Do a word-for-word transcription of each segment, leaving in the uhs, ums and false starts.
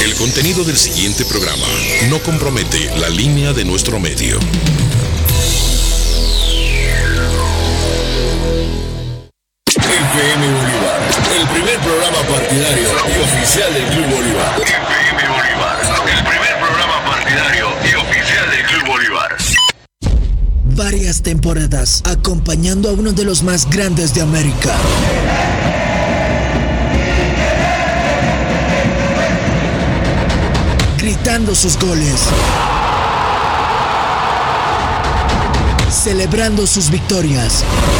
El contenido del siguiente programa no compromete la línea de nuestro medio. F M Bolívar, el primer programa partidario y oficial del Club Bolívar. F M Bolívar, el primer programa partidario y oficial del Club Bolívar. Varias temporadas acompañando a uno de los más grandes de América. Gritando sus goles. Celebrando sus victorias.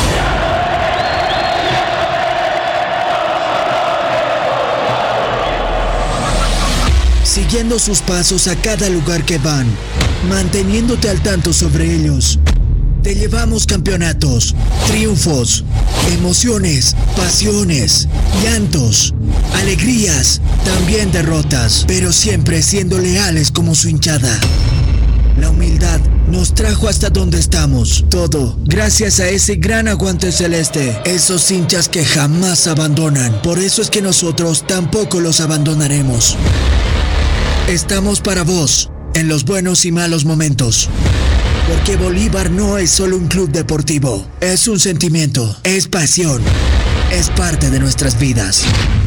Siguiendo sus pasos a cada lugar que van, manteniéndote al tanto sobre ellos. Te llevamos campeonatos, triunfos, emociones, pasiones, llantos, alegrías, también derrotas, pero siempre siendo leales como su hinchada. La humildad nos trajo hasta donde estamos, todo gracias a ese gran aguante celeste, esos hinchas que jamás abandonan. Por eso es que nosotros tampoco los abandonaremos. Estamos para vos, en los buenos y malos momentos. Porque Bolívar no es solo un club deportivo, es un sentimiento, es pasión, es parte de nuestras vidas.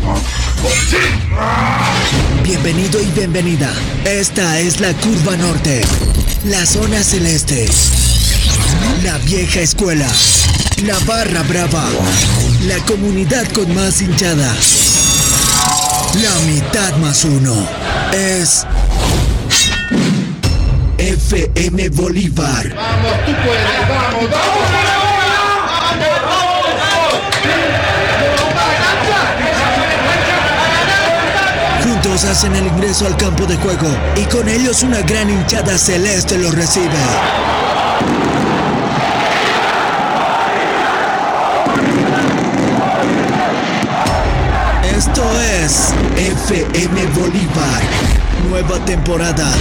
Bienvenido y bienvenida. Esta es la Curva Norte, la zona celeste, la vieja escuela, la barra brava, la comunidad con más hinchada. La mitad más uno es F M Bolívar. Vamos, tú puedes, vamos, vamos, vamos. Juntos hacen el ingreso al campo de juego y con ellos una gran hinchada celeste los recibe. Esto es F M Bolívar, nueva temporada.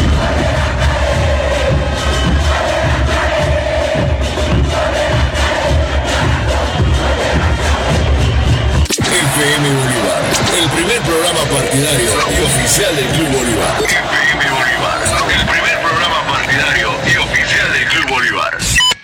F M Bolívar, el primer programa partidario y oficial del Club Bolívar. F M Bolívar, el primer programa partidario y oficial del Club Bolívar.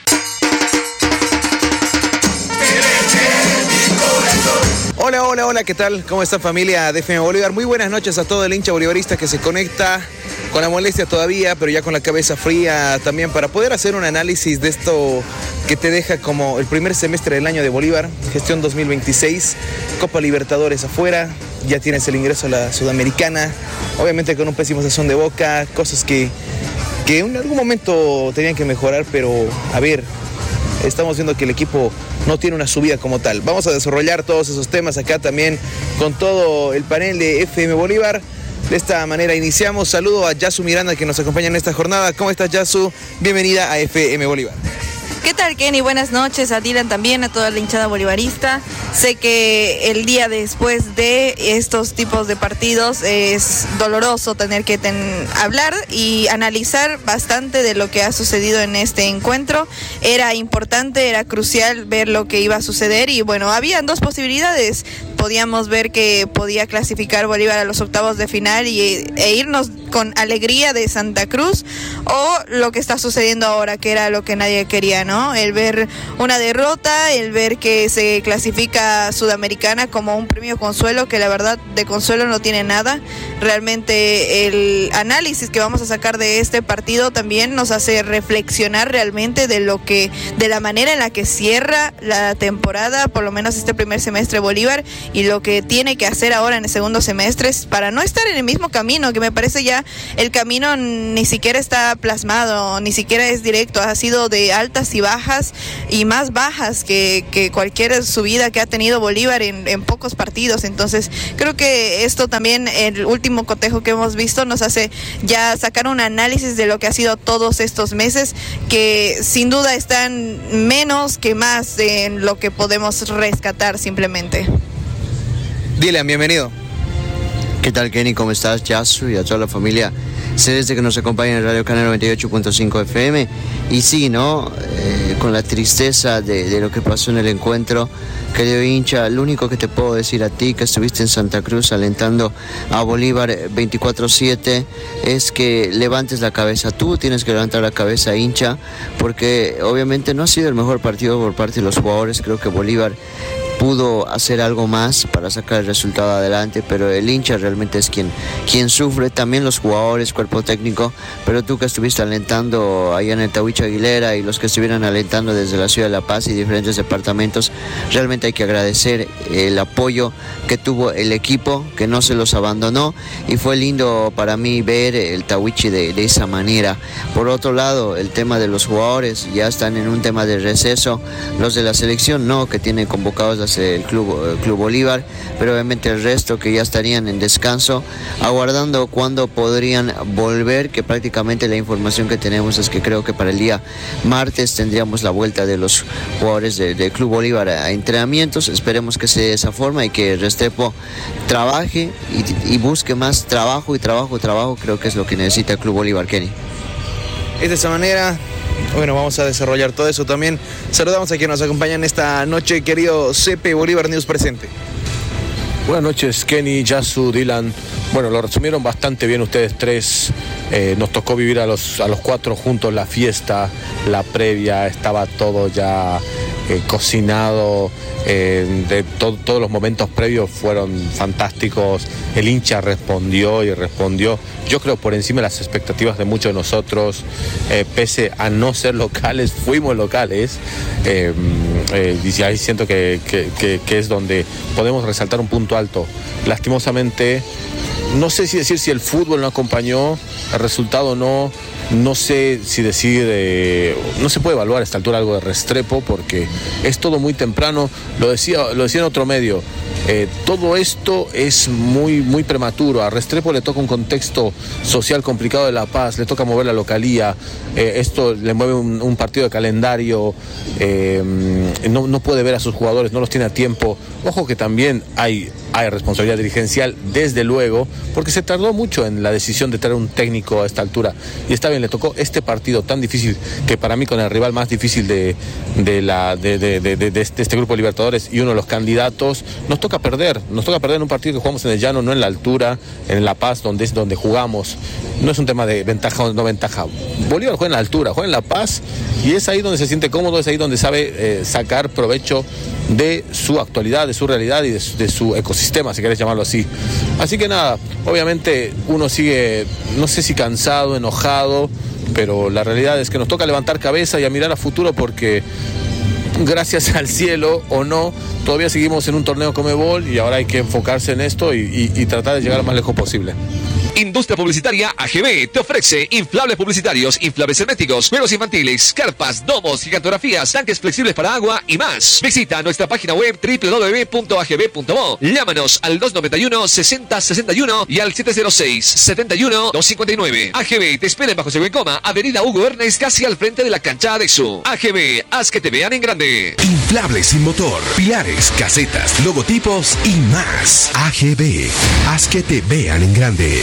Hola, hola, hola, ¿qué tal? ¿Cómo está familia de F M Bolívar? Muy buenas noches a todo el hincha bolivarista que se conecta con la molestia todavía, pero ya con la cabeza fría también para poder hacer un análisis de esto que te deja como el primer semestre del año de Bolívar, gestión dos mil veintiséis, Copa Libertadores afuera, ya tienes el ingreso a la Sudamericana, obviamente con un pésimo sazón de boca, cosas que, que en algún momento tenían que mejorar, pero a ver, estamos viendo que el equipo no tiene una subida como tal. Vamos a desarrollar todos esos temas acá también con todo el panel de F M Bolívar. De esta manera iniciamos. Saludo a Yasu Miranda que nos acompaña en esta jornada. ¿Cómo estás, Yasu? Bienvenida a F M Bolívar. ¿Qué tal, Kenny? Buenas noches, a Dylan también, a toda la hinchada bolivarista. Sé que el día después de estos tipos de partidos es doloroso tener que ten, hablar y analizar bastante de lo que ha sucedido en este encuentro. Era importante, era crucial ver lo que iba a suceder y bueno, habían dos posibilidades. Podíamos ver que podía clasificar Bolívar a los octavos de final y, e irnos con alegría de Santa Cruz, o lo que está sucediendo ahora, que era lo que nadie quería, ¿no? El ver una derrota, el ver que se clasifica Sudamericana como un premio consuelo, que la verdad de consuelo no tiene nada. Realmente el análisis que vamos a sacar de este partido también nos hace reflexionar realmente de lo que, de la manera en la que cierra la temporada, por lo menos este primer semestre Bolívar, y lo que tiene que hacer ahora en el segundo semestre para no estar en el mismo camino, que me parece ya el camino ni siquiera está plasmado, ni siquiera es directo, ha sido de altas y bajas, y más bajas que, que cualquier subida que ha tenido Bolívar en, en pocos partidos. Entonces creo que esto también, el último cotejo que hemos visto, nos hace ya sacar un análisis de lo que ha sido todos estos meses, que sin duda están menos que más en lo que podemos rescatar simplemente. Dylan, bienvenido. ¿Qué tal, Kenny? ¿Cómo estás? Yasu y a toda la familia celeste que nos acompaña en el Radio Canal noventa y ocho punto cinco F M. Y sí, ¿no? Eh, con la tristeza de, de lo que pasó en el encuentro, querido hincha. Lo único que te puedo decir a ti, que estuviste en Santa Cruz alentando a Bolívar veinticuatro siete, es que levantes la cabeza. Tú tienes que levantar la cabeza, hincha, porque obviamente no ha sido el mejor partido por parte de los jugadores. Creo que Bolívar pudo hacer algo más para sacar el resultado adelante, pero el hincha realmente es quien, quien sufre, también los jugadores, cuerpo técnico, pero tú que estuviste alentando allá en el Tahuicho Aguilera y los que estuvieron alentando desde la ciudad de La Paz y diferentes departamentos, realmente hay que agradecer el apoyo que tuvo el equipo, que no se los abandonó, y fue lindo para mí ver el Tahuichi de, de esa manera. Por otro lado, el tema de los jugadores, ya están en un tema de receso, los de la selección no, que tienen convocados el Club, el Club Bolívar, pero obviamente el resto que ya estarían en descanso, aguardando cuándo podrían volver, que prácticamente la información que tenemos es que creo que para el día martes tendríamos la vuelta de los jugadores del de Club Bolívar a entrenamientos. Esperemos que sea de esa forma y que Restrepo trabaje y, y busque más trabajo y trabajo, trabajo, creo que es lo que necesita el Club Bolívar, Kenny. Es de esa manera. Bueno, vamos a desarrollar todo eso también. Saludamos a quienes nos acompañan esta noche, querido Cepe. Bolívar News presente. Buenas noches, Kenny, Yasu, Dylan. Bueno, lo resumieron bastante bien ustedes tres. Eh, nos tocó vivir a los, a los cuatro juntos la fiesta, la previa, estaba todo ya eh, cocinado. Eh, de to- todos los momentos previos fueron fantásticos. El hincha respondió y respondió, yo creo, por encima de las expectativas de muchos de nosotros. Eh, pese a no ser locales, fuimos locales. Eh, eh, y ahí siento que, que, que, que es donde podemos resaltar un punto alto. Lastimosamente, no sé si decir si el fútbol no acompañó, el resultado no. No sé si decir, eh, no se puede evaluar a esta altura algo de Restrepo porque es todo muy temprano. Lo decía, lo decía en otro medio, eh, todo esto es muy, muy prematuro. A Restrepo le toca un contexto social complicado de La Paz, le toca mover la localía, eh, esto le mueve un, un partido de calendario, eh, no, no puede ver a sus jugadores, no los tiene a tiempo. Ojo que también hay, hay responsabilidad dirigencial, desde luego, porque se tardó mucho en la decisión de traer un técnico a esta altura. Y está bien, le tocó este partido tan difícil, que para mí con el rival más difícil de, de, la, de, de, de, de, de este grupo de Libertadores y uno de los candidatos, nos toca perder, nos toca perder en un partido que jugamos en el llano, no en la altura, en La Paz, donde es donde jugamos. No es un tema de ventaja o no ventaja. Bolívar juega en la altura, juega en La Paz, y es ahí donde se siente cómodo, es ahí donde sabe eh, sacar provecho de su actualidad, de su realidad y de su, de su ecosistema, si querés llamarlo así. Así que nada, obviamente uno sigue, no sé si cansado, enojado, pero la realidad es que nos toca levantar cabeza y a mirar a futuro porque gracias al cielo o no, todavía seguimos en un torneo Conmebol y ahora hay que enfocarse en esto y, y, y tratar de llegar lo más lejos posible. Industria Publicitaria A G B te ofrece inflables publicitarios, inflables herméticos, juegos infantiles, carpas, domos, gigantografías, tanques flexibles para agua y más. Visita nuestra página web doble u doble u doble u punto a g b punto mo. Llámanos al dos noventa y uno, sesenta sesenta y uno y al siete cero seis, setenta y uno, doscientos cincuenta y nueve. A G B te espera en Bajo Seguro Coma, Avenida Hugo Ernest, casi al frente de la cancha de Exu. A G B, haz que te vean en grande. Inflables sin motor, pilares, casetas, logotipos y más. A G B, haz que te vean en grande.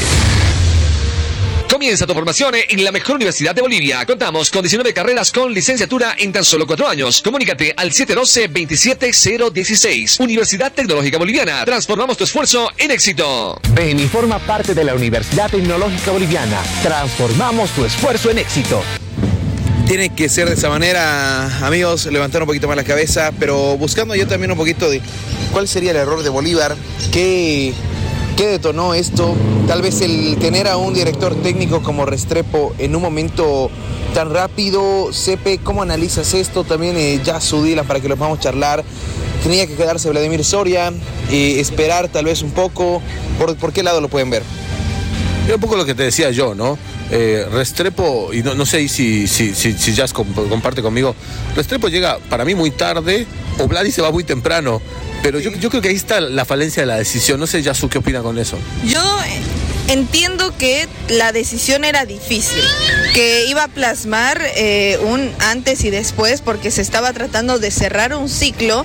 Comienza tu formación en la mejor universidad de Bolivia. Contamos con diecinueve carreras con licenciatura en tan solo cuatro años. Comunícate al siete uno dos, veintisiete cero dieciséis. Universidad Tecnológica Boliviana. Transformamos tu esfuerzo en éxito. Ven y forma parte de la Universidad Tecnológica Boliviana. Transformamos tu esfuerzo en éxito. Tiene que ser de esa manera, amigos, levantar un poquito más la cabeza, pero buscando yo también un poquito de cuál sería el error de Bolívar, qué... ¿Qué detonó esto? Tal vez el tener a un director técnico como Restrepo en un momento tan rápido. Cepe, ¿cómo analizas esto? También eh, ya su Dylan para que lo podamos charlar. Tenía que quedarse Vladimir Soria, eh, esperar tal vez un poco. ¿Por, ¿Por qué lado lo pueden ver? Es un poco lo que te decía yo, ¿no? Eh, Restrepo, y no, no sé si, si, si, si Jazz comparte conmigo, Restrepo llega para mí muy tarde, o Vladi se va muy temprano. Pero yo, yo creo que ahí está la falencia de la decisión. No sé, Yasu, ¿qué opina con eso? Yo entiendo que la decisión era difícil, que iba a plasmar eh, un antes y después, porque se estaba tratando de cerrar un ciclo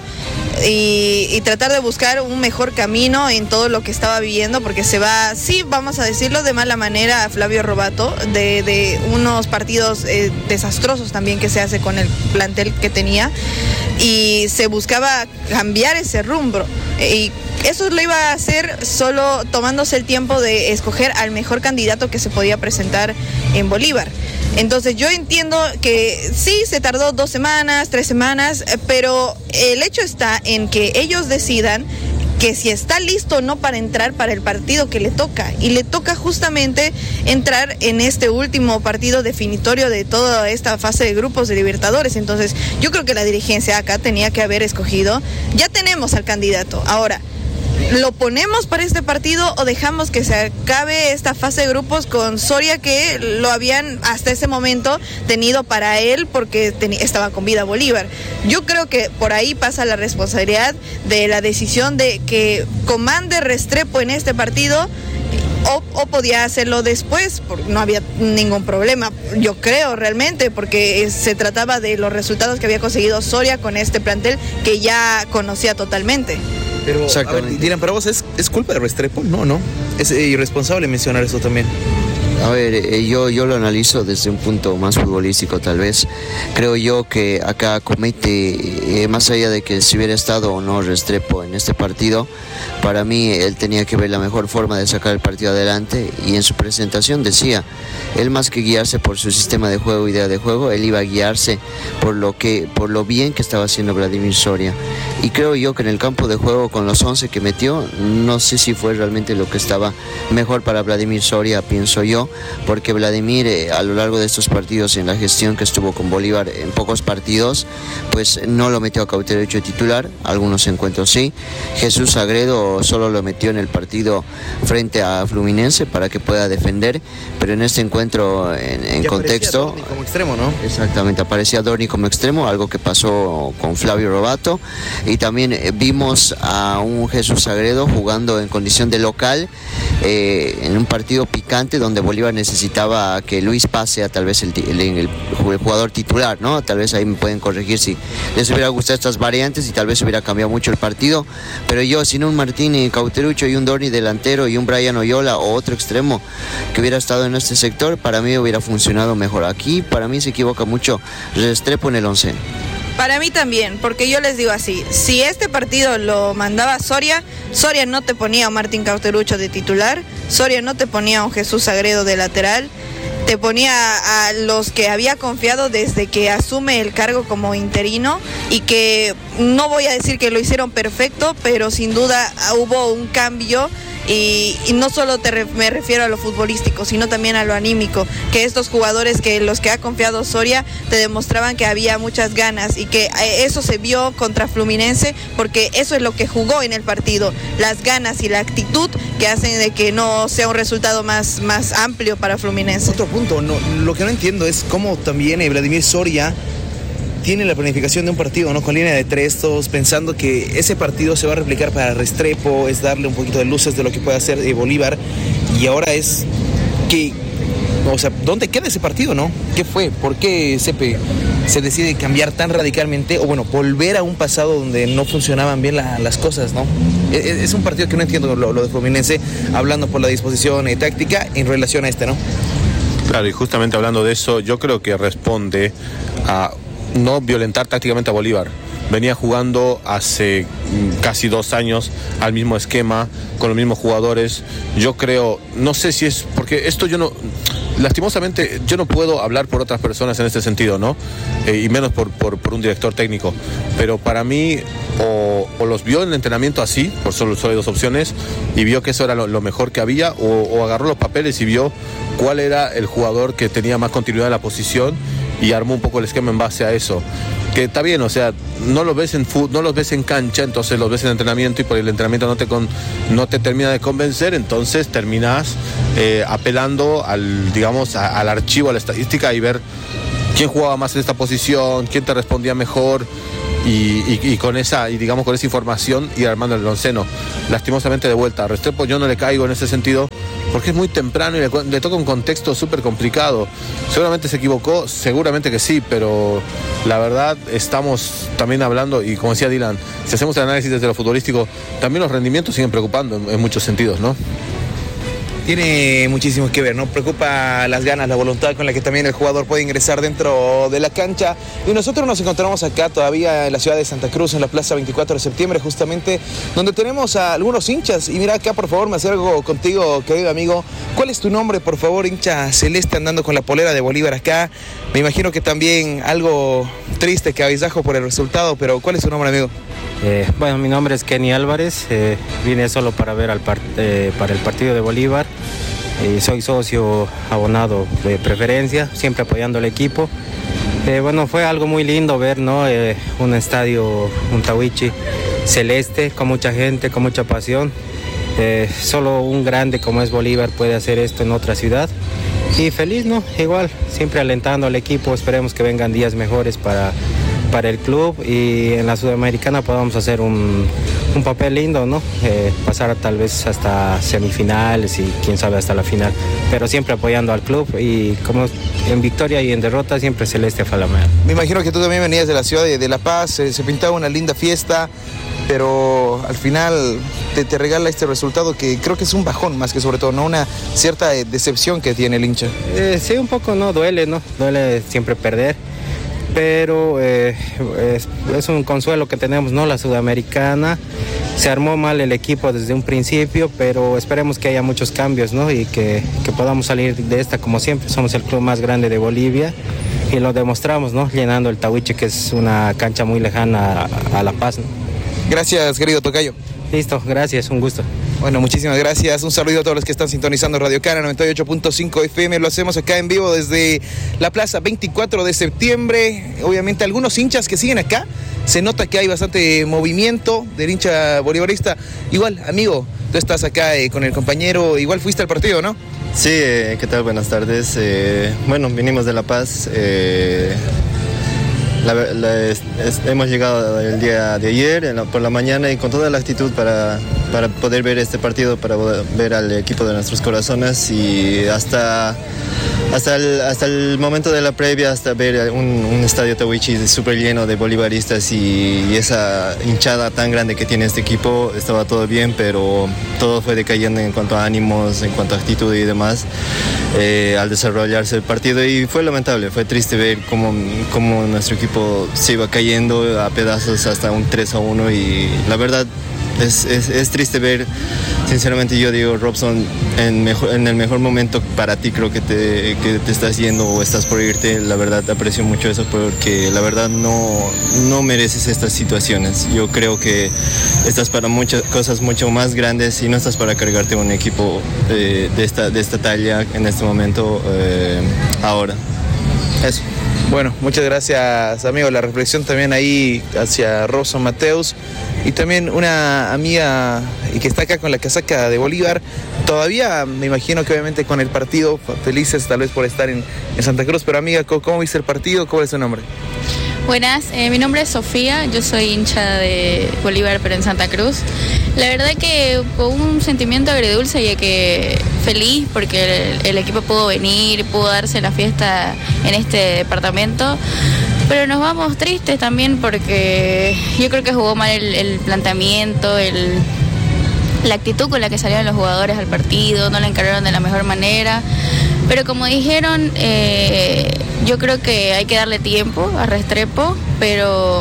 y, y tratar de buscar un mejor camino en todo lo que estaba viviendo, porque se va, sí, vamos a decirlo de mala manera, a Flavio Robato, de, de unos partidos eh, desastrosos también que se hace con el plantel que tenía, y se buscaba cambiar ese rumbo, y eso lo iba a hacer solo tomándose el tiempo de escoger al mejor candidato que se podía presentar en Bolívar. Entonces yo entiendo que sí, se tardó dos semanas, tres semanas, pero el hecho está en que ellos decidan que si está listo o no para entrar para el partido que le toca, y le toca justamente entrar en este último partido definitorio de toda esta fase de grupos de Libertadores. Entonces yo creo que la dirigencia acá tenía que haber escogido, ya tenemos al candidato, ahora ¿lo ponemos para este partido o dejamos que se acabe esta fase de grupos con Soria, que lo habían hasta ese momento tenido para él porque estaba con vida Bolívar? Yo creo que por ahí pasa la responsabilidad de la decisión de que comande Restrepo en este partido, o, o podía hacerlo después, porque no había ningún problema, yo creo realmente, porque se trataba de los resultados que había conseguido Soria con este plantel que ya conocía totalmente. Pero, a ver, Dylan, ¿para vos es, es culpa de Restrepo? No, no. Es eh, irresponsable mencionar eso también. A ver, eh, yo, yo lo analizo desde un punto más futbolístico tal vez. Creo yo que acá comete, eh, más allá de que si hubiera estado o no Restrepo en este partido, para mí él tenía que ver la mejor forma de sacar el partido adelante, y en su presentación decía, él más que guiarse por su sistema de juego, idea de juego, él iba a guiarse por lo, que, por lo bien que estaba haciendo Vladimir Soria. Y creo yo que en el campo de juego con los once que metió, no sé si fue realmente lo que estaba mejor para Vladimir Soria, pienso yo, porque Vladimir eh, a lo largo de estos partidos, en la gestión que estuvo con Bolívar en pocos partidos, pues no lo metió a Cauterucho titular, algunos encuentros sí. Jesús Sagredo solo lo metió en el partido frente a Fluminense para que pueda defender, pero en este encuentro en, en contexto... Dorni como extremo, ¿no? Exactamente, aparecía Dorni como extremo, algo que pasó con Flavio Robato, y también eh, vimos a un Jesús Sagredo jugando en condición de local, eh, en un partido picante donde Bolívar necesitaba que Luis pase a tal vez el, el, el jugador titular, ¿no? Tal vez ahí me pueden corregir si les hubiera gustado estas variantes y tal vez hubiera cambiado mucho el partido, pero yo sin un Martín y Cauterucho y un Dorni delantero y un Brian Oyola o otro extremo que hubiera estado en este sector, para mí hubiera funcionado mejor. Aquí para mí se equivoca mucho Restrepo en el once. Para mí también, porque yo les digo así, si este partido lo mandaba Soria, Soria no te ponía a Martín Cauterucho de titular, Soria no te ponía a un Jesús Sagredo de lateral, te ponía a los que había confiado desde que asume el cargo como interino, y que no voy a decir que lo hicieron perfecto, pero sin duda hubo un cambio. Y, y no solo te re, me refiero a lo futbolístico, sino también a lo anímico, que estos jugadores que los que ha confiado Soria te demostraban que había muchas ganas, y que eso se vio contra Fluminense, porque eso es lo que jugó en el partido, las ganas y la actitud que hacen de que no sea un resultado más, más amplio para Fluminense. Otro punto, no, lo que no entiendo es cómo también eh, Vladimir Soria tiene la planificación de un partido, ¿no? Con línea de tres, todos pensando que ese partido se va a replicar para Restrepo, es darle un poquito de luces de lo que puede hacer eh, Bolívar, y ahora es que, o sea, ¿dónde queda ese partido, no? ¿Qué fue? ¿Por qué Sepe se decide cambiar tan radicalmente, o bueno, volver a un pasado donde no funcionaban bien la, las cosas, ¿no? Es, es un partido que no entiendo lo, lo de Fluminense, hablando por la disposición eh, táctica en relación a este, ¿no? Claro, y justamente hablando de eso, yo creo que responde a no violentar tácticamente a Bolívar. Venía jugando hace casi dos años al mismo esquema, con los mismos jugadores. Yo creo, no sé si es, porque esto yo no, lastimosamente, yo no puedo hablar por otras personas en este sentido, ¿no? Eh, y menos por, por, por un director técnico. Pero para mí, o, o los vio en el entrenamiento así, por solo, solo hay dos opciones, y vio que eso era lo, lo mejor que había, o, o agarró los papeles y vio cuál era el jugador que tenía más continuidad en la posición, y armó un poco el esquema en base a eso. Que está bien, o sea, no los ves en fútbol, no los ves en cancha, entonces los ves en entrenamiento, y por el entrenamiento no te con, no te termina de convencer, entonces terminas eh, apelando al, digamos, a, al archivo, a la estadística, y ver quién jugaba más en esta posición, quién te respondía mejor, y, y, y con esa, y digamos con esa información ir armando el onceno. Lastimosamente de vuelta a Restrepo yo no le caigo en ese sentido, porque es muy temprano y le, le toca un contexto súper complicado. Seguramente se equivocó, seguramente que sí, pero la verdad estamos también hablando, y como decía Dylan, si hacemos el análisis desde lo futbolístico, también los rendimientos siguen preocupando en, en muchos sentidos, ¿no? Tiene muchísimo que ver, ¿no? Preocupa las ganas, la voluntad con la que también el jugador puede ingresar dentro de la cancha. Y nosotros nos encontramos acá todavía en la ciudad de Santa Cruz, en la plaza veinticuatro de septiembre, justamente, donde tenemos a algunos hinchas. Y mira acá, por favor, me acerco contigo, querido amigo. ¿Cuál es tu nombre, por favor, hincha celeste andando con la polera de Bolívar acá? Me imagino que también algo triste, cabizbajo por el resultado, pero ¿cuál es tu nombre, amigo? Eh, bueno, mi nombre es Kenny Álvarez, eh, vine solo para ver al part eh, para el partido de Bolívar, eh, soy socio abonado de preferencia, siempre apoyando al equipo. Eh, bueno, fue algo muy lindo ver, ¿no? Eh, un estadio, un Tahuichi celeste, con mucha gente, con mucha pasión. Eh, solo un grande como es Bolívar puede hacer esto en otra ciudad. Y feliz, ¿no? Igual, siempre alentando al equipo, esperemos que vengan días mejores para... para el club y en la Sudamericana podamos hacer un, un papel lindo, ¿no? Eh, pasar tal vez hasta semifinales y quién sabe hasta la final, pero siempre apoyando al club y como en victoria y en derrota siempre celeste Falamea. Me imagino que tú también venías de la ciudad de, de La Paz, eh, se pintaba una linda fiesta, pero al final te, te regala este resultado que creo que es un bajón más que sobre todo, ¿no? Una cierta eh, decepción que tiene el hincha. Eh, sí, un poco, ¿no? Duele, ¿no? Duele siempre perder. Pero eh, es, es un consuelo que tenemos, ¿no? La Sudamericana, se armó mal el equipo desde un principio, pero esperemos que haya muchos cambios, ¿no? Y que, que podamos salir de esta como siempre. Somos el club más grande de Bolivia y lo demostramos, ¿no? Llenando el Tahuichi, que es una cancha muy lejana a, a La Paz, ¿no? Gracias, querido tocayo. Listo, gracias, un gusto. Bueno, muchísimas gracias. Un saludo a todos los que están sintonizando Radio Cana noventa y ocho punto cinco F M. Lo hacemos acá en vivo desde la plaza veinticuatro de septiembre. Obviamente algunos hinchas que siguen acá. Se nota que hay bastante movimiento del hincha bolivarista. Igual, amigo, tú estás acá eh, con el compañero. Igual fuiste al partido, ¿no? Sí, eh, ¿qué tal? Buenas tardes. Eh, bueno, vinimos de La Paz. Eh... La, la, es, es, hemos llegado el día de ayer en la, por la mañana y con toda la actitud para, para poder ver este partido, para poder ver al equipo de nuestros corazones y hasta, hasta, el, hasta el momento de la previa, hasta ver un, un estadio Tahuichi súper lleno de bolivaristas y, y esa hinchada tan grande que tiene este equipo, estaba todo bien, pero todo fue decayendo en cuanto a ánimos, en cuanto a actitud y demás eh, al desarrollarse el partido y fue lamentable, fue triste ver cómo, cómo nuestro equipo se iba cayendo a pedazos hasta un tres a uno y la verdad es, es, es triste ver, sinceramente yo digo, Robson, en, mejor, en el mejor momento para ti creo que te, que te estás yendo o estás por irte, la verdad aprecio mucho eso porque la verdad no, no mereces estas situaciones, yo creo que estás para muchas cosas mucho más grandes y no estás para cargarte un equipo eh, de, esta, de esta talla en este momento eh, ahora, eso. Bueno, muchas gracias, amigo. La reflexión también ahí hacia Robson Mateus y también una amiga y que está acá con la casaca de Bolívar. Todavía me imagino que obviamente con el partido, felices tal vez por estar en, en Santa Cruz, pero amiga, ¿cómo, cómo viste el partido? ¿Cuál es su nombre? Buenas, eh, mi nombre es Sofía, yo soy hincha de Bolívar pero en Santa Cruz. La verdad que con un sentimiento agridulce ya que feliz porque el, el equipo pudo venir, pudo darse la fiesta en este departamento, pero nos vamos tristes también porque yo creo que jugó mal el, el planteamiento, el, la actitud con la que salieron los jugadores al partido, no la encararon de la mejor manera. Pero como dijeron, eh, yo creo que hay que darle tiempo a Restrepo, pero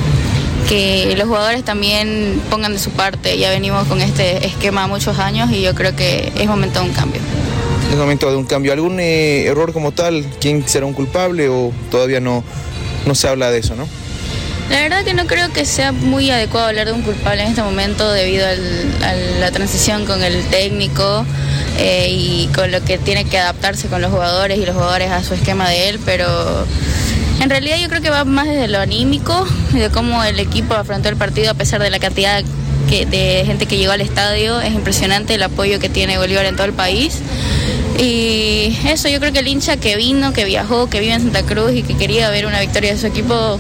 que los jugadores también pongan de su parte. Ya venimos con este esquema muchos años y yo creo que es momento de un cambio. Es momento de un cambio. ¿Algún eh, error como tal? ¿Quién será un culpable o todavía no, no se habla de eso, no? La verdad que no creo que sea muy adecuado hablar de un culpable en este momento debido al, a la transición con el técnico eh, y con lo que tiene que adaptarse con los jugadores y los jugadores a su esquema de él, pero en realidad yo creo que va más desde lo anímico, de cómo el equipo afrontó el partido a pesar de la cantidad que, de gente que llegó al estadio. Es impresionante el apoyo que tiene Bolívar en todo el país. Y eso, yo creo que el hincha que vino, que viajó, que vive en Santa Cruz y que quería ver una victoria de su equipo,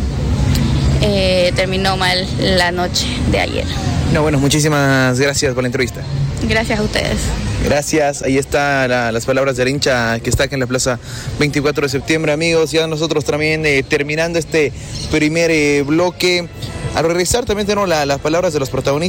Eh, terminó mal la noche de ayer. No, bueno, muchísimas gracias por la entrevista. Gracias a ustedes. Gracias, ahí están la, las palabras del hincha que está aquí en la plaza veinticuatro de septiembre, amigos. Ya nosotros también eh, terminando este primer eh, bloque. Al regresar también tenemos la, las palabras de los protagonistas.